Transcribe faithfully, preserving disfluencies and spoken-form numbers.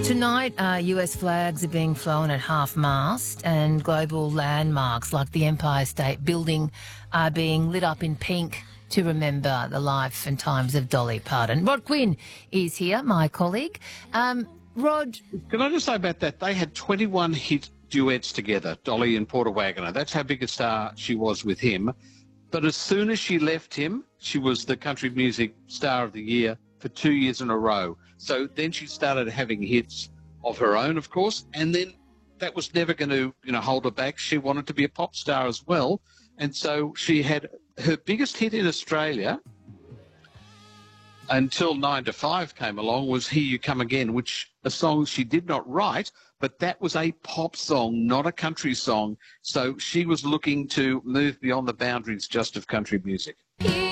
Tonight, uh, U S flags are being flown at half-mast and global landmarks like the Empire State Building are being lit up in pink to remember the life and times of Dolly Parton. Rod Quinn is here, my colleague. Um, Rod... Can I just say about that? They had twenty-one hit duets together, Dolly and Porter Wagoner. That's how big a star she was with him. But as soon as she left him, she was the country music star of the year for two years in a row. So then she started having hits of her own, of course, and then that was never going to, you know, hold her back. She wanted to be a pop star as well. And so she had her biggest hit in Australia until nine to five came along was Here You Come Again, which a song she did not write, but that was a pop song, not a country song. So she was looking to move beyond the boundaries just of country music.